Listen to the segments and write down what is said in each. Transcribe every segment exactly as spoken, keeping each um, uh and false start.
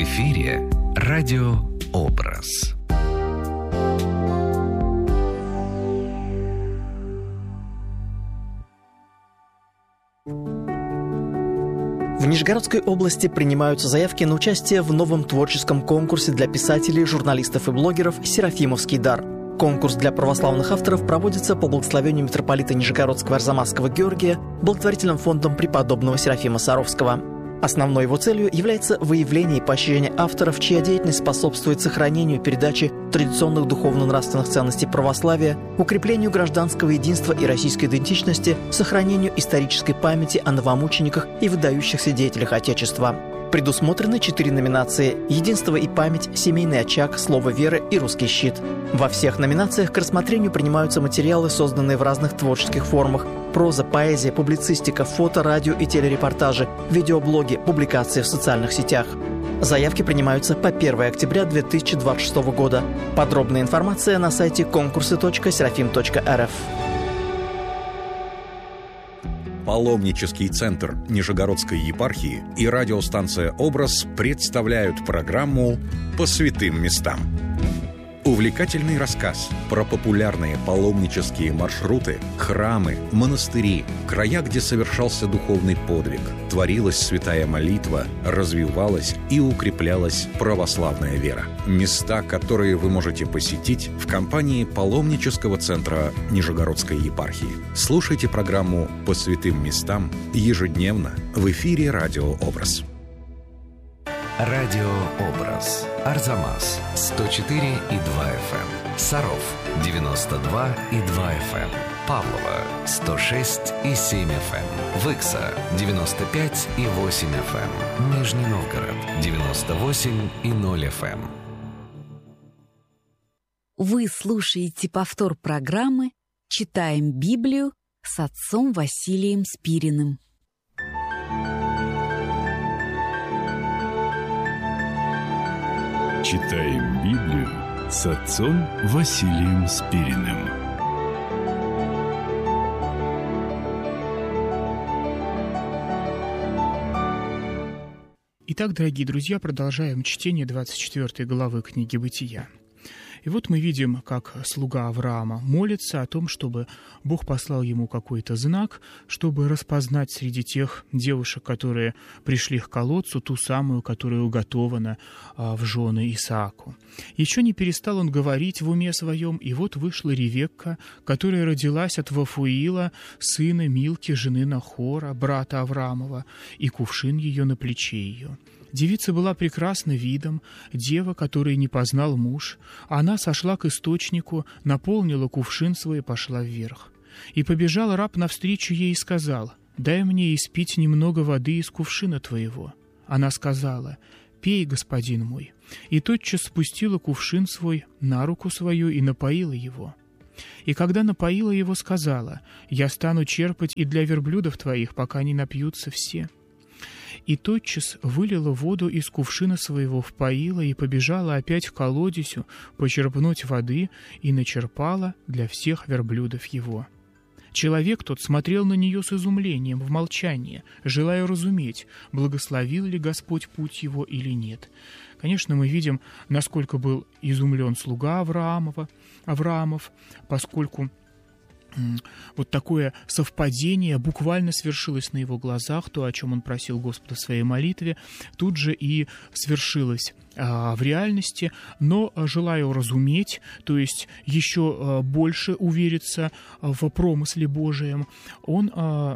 В эфире радиообраз. В Нижегородской области принимаются заявки на участие в новом творческом конкурсе для писателей, журналистов и блогеров «Серафимовский дар». Конкурс для православных авторов проводится по благословению митрополита Нижегородского Арзамасского Георгия благотворительным фондом преподобного Серафима Саровского. Основной его целью является выявление и поощрение авторов, чья деятельность способствует сохранению и передаче традиционных духовно-нравственных ценностей православия, укреплению гражданского единства и российской идентичности, сохранению исторической памяти о новомучениках и выдающихся деятелях Отечества. Предусмотрены четыре номинации: «Единство и память», «Семейный очаг», «Слово веры» и «Русский щит». Во всех номинациях к рассмотрению принимаются материалы, созданные в разных творческих формах: проза, поэзия, публицистика, фото, радио и телерепортажи, видеоблоги, публикации в социальных сетях. Заявки принимаются по первое октября две тысячи двадцать шестого года. Подробная информация на сайте конкурсы точка серафим точка эр эф. Паломнический центр Нижегородской епархии и радиостанция «Образ» представляют программу «По святым местам». Увлекательный рассказ про популярные паломнические маршруты, храмы, монастыри, края, где совершался духовный подвиг, творилась святая молитва, развивалась и укреплялась православная вера. Места, которые вы можете посетить в компании паломнического центра Нижегородской епархии. Слушайте программу «По святым местам» ежедневно в эфире «Радиообраз». Радиообраз. Арзамас сто четыре и два эф эм. Саров девяносто два и два эф эм. Павлово сто шесть и семь эф эм. Выкса девяносто пять и восемь эф эм. Нижний Новгород девяносто восемь и ноль эф эм. Вы слушаете повтор программы «Читаем Библию» с отцом Василием Спириным. Читаем Библию с отцом Василием Спириным. Итак, дорогие друзья, продолжаем чтение двадцать четвёртой главы книги «Бытия». И вот мы видим, как слуга Авраама молится о том, чтобы Бог послал ему какой-то знак, чтобы распознать среди тех девушек, которые пришли к колодцу, ту самую, которая уготована а, в жены Исааку. Еще не перестал он говорить в уме своем, и вот вышла Ревекка, которая родилась от Вафуила, сына Милки, жены Нахора, брата Авраамова, и кувшин ее на плече ее. Девица была прекрасна видом, дева, которой не познал муж. Она сошла к источнику, наполнила кувшин свой и пошла вверх. И побежал раб навстречу ей и сказал: «Дай мне испить немного воды из кувшина твоего». Она сказала: «Пей, господин мой». И тотчас спустила кувшин свой на руку свою и напоила его. И когда напоила его, сказала: «Я стану черпать и для верблюдов твоих, пока не напьются все». И тотчас вылила воду из кувшина своего, впоила и побежала опять к колодезю почерпнуть воды и начерпала для всех верблюдов его. Человек тот смотрел на нее с изумлением в молчании, желая разуметь, благословил ли Господь путь его или нет. Конечно, мы видим, насколько был изумлен слуга Авраамова, Авраамов, поскольку вот такое совпадение буквально свершилось на его глазах, то, о чем он просил Господа в своей молитве, тут же и свершилось а, в реальности, но, желая уразуметь, то есть еще а, больше увериться в промысле Божием, он а,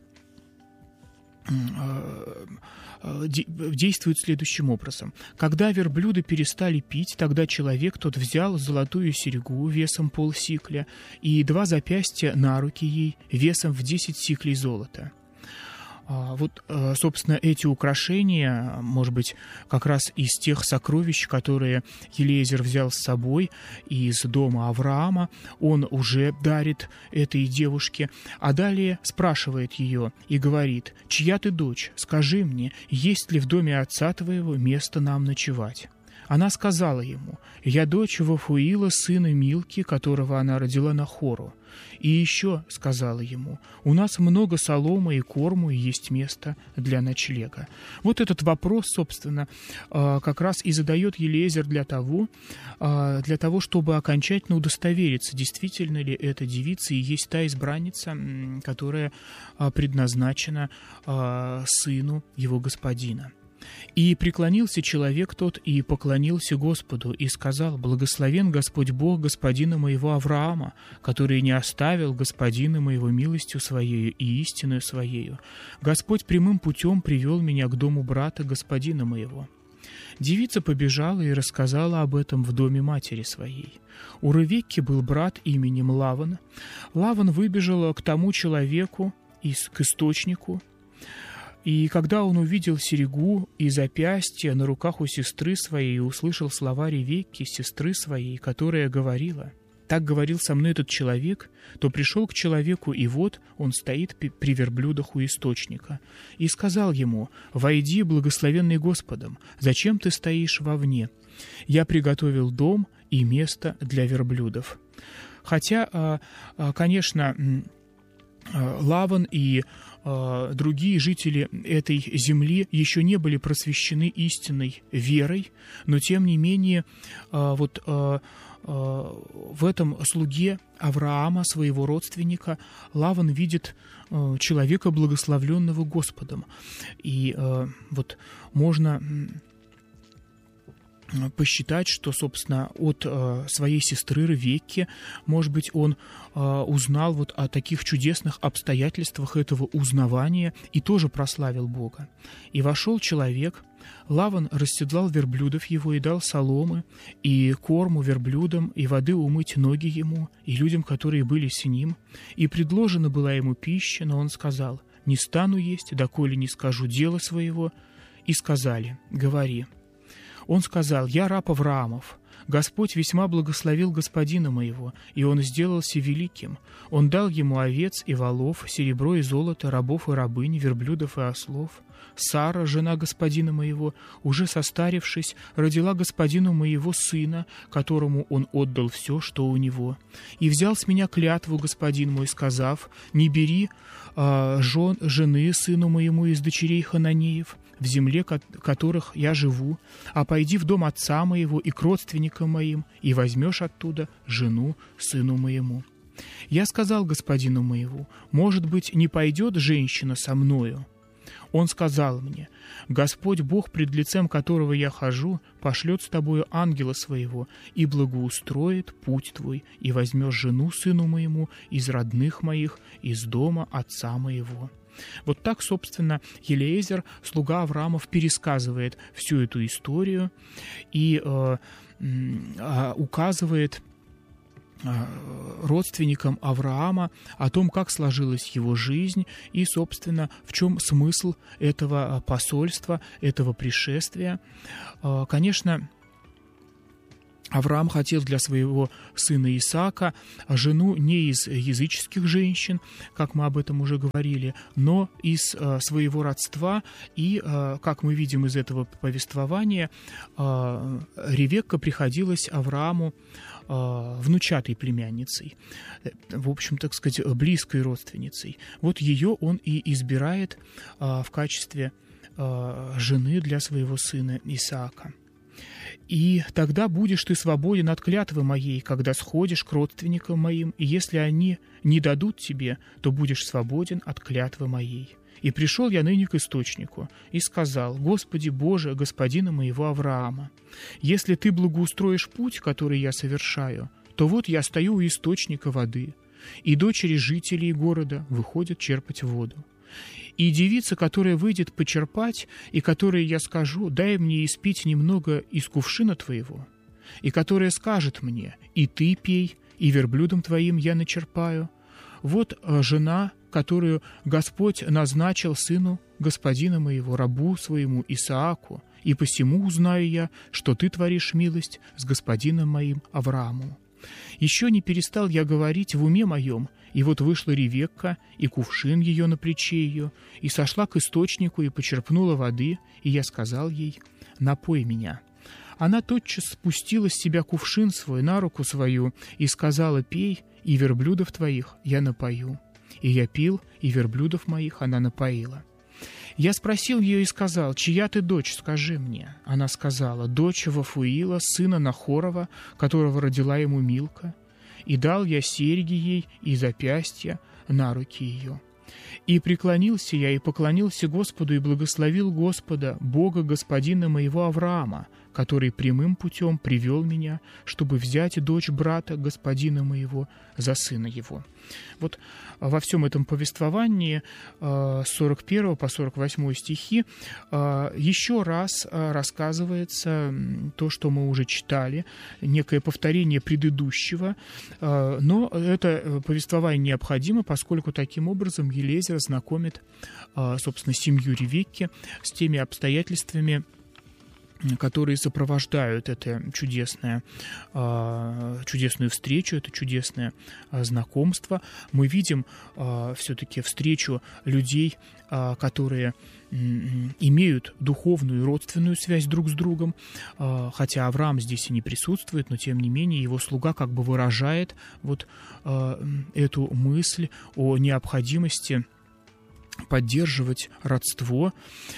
а, действует следующим образом. Когда верблюды перестали пить, тогда человек тот взял золотую серьгу весом полсикля и два запястья на руки ей весом в десять сиклей золота. Вот, собственно, эти украшения, может быть, как раз из тех сокровищ, которые Елиезер взял с собой из дома Авраама, он уже дарит этой девушке, а далее спрашивает ее и говорит: «Чья ты дочь? Скажи мне, есть ли в доме отца твоего место нам ночевать?» Она сказала ему: «Я дочь Вафуила, сына Милки, которого она родила Нахору». И еще сказала ему: «У нас много соломы и корму, и есть место для ночлега». Вот этот вопрос, собственно, как раз и задает Елиэзер для того, для того, чтобы окончательно удостовериться, действительно ли эта девица и есть та избранница, которая предназначена сыну его господина. «И преклонился человек тот, и поклонился Господу, и сказал: Благословен Господь Бог господина моего Авраама, который не оставил господина моего милостью своею и истиною своею. Господь прямым путем привел меня к дому брата господина моего». Девица побежала и рассказала об этом в доме матери своей. У Ревекки был брат именем Лаван. Лаван выбежал к тому человеку, к источнику, и когда он увидел серьгу и запястье на руках у сестры своей и услышал слова Ревекки, сестры своей, которая говорила: «Так говорил со мной этот человек», то пришел к человеку, и вот он стоит при верблюдах у источника. И сказал ему: «Войди, благословенный Господом, зачем ты стоишь вовне? Я приготовил дом и место для верблюдов». Хотя, конечно, Лаван и другие жители этой земли еще не были просвещены истинной верой, но тем не менее вот в этом слуге Авраама, своего родственника, Лаван видит человека, благословленного Господом. И вот можно посчитать, что, собственно, от э, своей сестры Ревекки, может быть, он э, узнал вот о таких чудесных обстоятельствах этого узнавания и тоже прославил Бога. «И вошел человек, Лаван расседлал верблюдов его и дал соломы, и корму верблюдам, и воды умыть ноги ему, и людям, которые были с ним. И предложена была ему пища, но он сказал: не стану есть, доколе не скажу дела своего. И сказали: говори». Он сказал: «Я раб Авраамов. Господь весьма благословил господина моего, и он сделался великим. Он дал ему овец и волов, серебро и золото, рабов и рабынь, верблюдов и ослов. Сара, жена господина моего, уже состарившись, родила господину моего сына, которому он отдал все, что у него. И взял с меня клятву господин мой, сказав: не бери э, жен, жены сыну моему из дочерей Хананеев, в земле, которых я живу, а пойди в дом отца моего и к родственникам моим, и возьмешь оттуда жену сыну моему. Я сказал господину моему: может быть, не пойдет женщина со мною? Он сказал мне: Господь Бог, пред лицем которого я хожу, пошлет с тобою ангела своего и благоустроит путь твой, и возьмешь жену сыну моему из родных моих, из дома отца моего». Вот так, собственно, Елиэзер, слуга Авраамов, пересказывает всю эту историю и э, э, указывает родственникам Авраама о том, как сложилась его жизнь и, собственно, в чем смысл этого посольства, этого пришествия. Конечно, Авраам хотел для своего сына Исаака жену не из языческих женщин, как мы об этом уже говорили, но из э, своего родства. И, э, как мы видим из этого повествования, э, Ревекка приходилась Аврааму э, внучатой племянницей, в общем, так сказать, близкой родственницей. Вот ее он и избирает э, в качестве э, жены для своего сына Исаака. «И тогда будешь ты свободен от клятвы моей, когда сходишь к родственникам моим, и если они не дадут тебе, то будешь свободен от клятвы моей. И пришел я ныне к источнику, и сказал: Господи Боже, господина моего Авраама, если ты благоустроишь путь, который я совершаю, то вот я стою у источника воды, и дочери жителей города выходят черпать воду. И девица, которая выйдет почерпать, и которой я скажу: дай мне испить немного из кувшина твоего, и которая скажет мне: и ты пей, и верблюдом твоим я начерпаю, вот жена, которую Господь назначил сыну господина моего, рабу своему Исааку, и посему узнаю я, что ты творишь милость с господином моим Авраамом. Еще не перестал я говорить в уме моем, и вот вышла Ревекка, и кувшин ее на плече ее, и сошла к источнику, и почерпнула воды, и я сказал ей: напой меня. она тотчас спустила с себя кувшин свой на руку свою и сказала: «Пей, и верблюдов твоих я напою». И я пил, и верблюдов моих она напоила. Я спросил ее и сказал: «Чья ты дочь, скажи мне?» Она сказала: «Дочь Вафуила, сына Нахорова, которого родила ему Милка». И дал я серьги ей и запястья на руки ее. И преклонился я и поклонился Господу и благословил Господа, Бога господина моего Авраама, который прямым путем привел меня, чтобы взять дочь брата господина моего за сына его». Вот во всем этом повествовании с сорок первого по сорок восьмой стихи еще раз рассказывается то, что мы уже читали, некое повторение предыдущего, но это повествование необходимо, поскольку таким образом Елизар знакомит, собственно, семью Ревекки с теми обстоятельствами, которые сопровождают это чудесное, чудесную встречу, это чудесное знакомство. Мы видим все-таки встречу людей, которые имеют духовную и родственную связь друг с другом, хотя Авраам здесь и не присутствует, но тем не менее его слуга как бы выражает вот эту мысль о необходимости поддерживать родство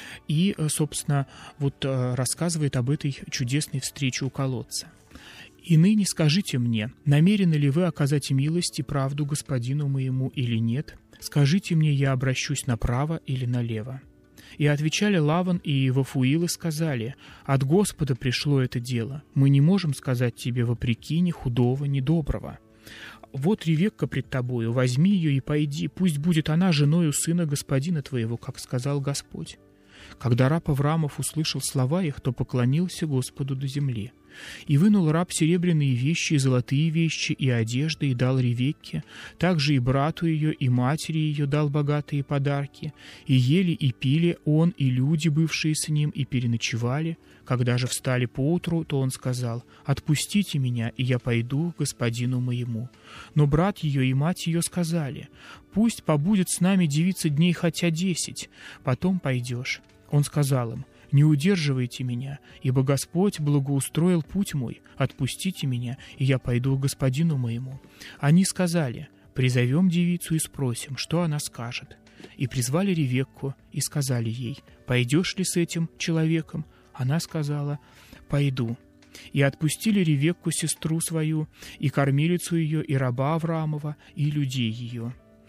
и, собственно, вот рассказывает об этой чудесной встрече у колодца. «И ныне скажите мне, намерены ли вы оказать милость и правду господину моему или нет? Скажите мне, я обращусь направо или налево». И отвечали Лаван и Вафуил и сказали: «От Господа пришло это дело, мы не можем сказать тебе вопреки ни худого, ни доброго. Вот Ревекка пред тобою, возьми ее и пойди, пусть будет она женою сына господина твоего, как сказал Господь». Когда раб Авраамов услышал слова их, то поклонился Господу до земли. И вынул раб серебряные вещи и золотые вещи, и одежды, и дал Ревекке. Также и брату ее, и матери ее дал богатые подарки. И ели, и пили он, и люди, бывшие с ним, и переночевали. Когда же встали поутру, то он сказал: «Отпустите меня, и я пойду к господину моему». Но брат ее и мать ее сказали: «Пусть побудет с нами девица дней хотя десять, потом пойдешь». Он сказал им: «Не удерживайте меня, ибо Господь благоустроил путь мой. Отпустите меня, и я пойду к господину моему». Они сказали: «Призовем девицу и спросим, что она скажет». И призвали Ревекку и сказали ей: «Пойдешь ли с этим человеком?» Она сказала: «Пойду». И отпустили Ревекку, сестру свою, и кормилицу ее, и раба Авраамова, и людей ее.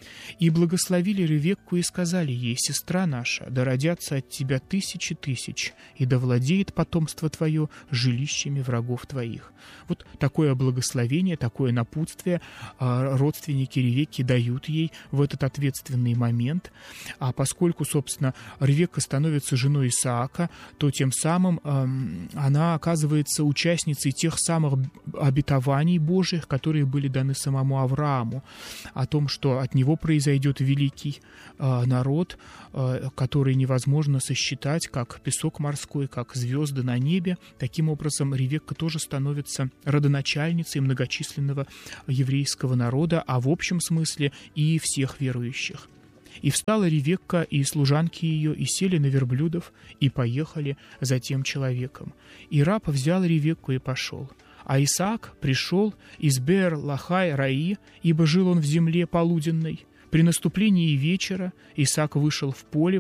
И благословили Ревекку и сказали ей: «Сестра наша, да родятся от тебя тысячи тысяч, и да владеет потомство твое жилищами врагов твоих». Вот такое благословение, такое напутствие родственники Ревекки дают ей в этот ответственный момент. А поскольку, собственно, Ревекка становится женой Исаака, то тем самым она оказывается участницей тех самых обетований Божьих, которые были даны самому Аврааму, о том, что от него произойдет великий э, народ, э, который невозможно сосчитать, как песок морской, как звезды на небе. Таким образом, Ревекка тоже становится родоначальницей многочисленного еврейского народа, а в общем смысле и всех верующих. «И встала Ревекка и служанки ее, и сели на верблюдов, и поехали за тем человеком. И раб взял Ревекку и пошел. А Исаак пришел из Беэр-Лахай-Раи, ибо жил он в земле полуденной. При наступлении вечера Исаак вышел в поле